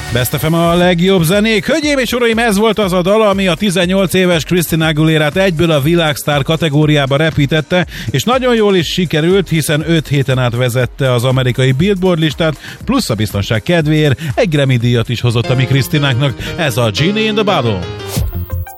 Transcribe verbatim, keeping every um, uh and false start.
Best ef em a legjobb zenék. Hölgyeim és uraim, ez volt az a dal, ami a tizennyolc éves Christina Aguilérát egyből a világsztár kategóriába repítette, és nagyon jól is sikerült, hiszen öt héten át vezette az amerikai Billboard listát, plusz a biztonság kedvéért egy Grammy díjat is hozott a mi Christinánknak. Ez a Genie in the Bottle.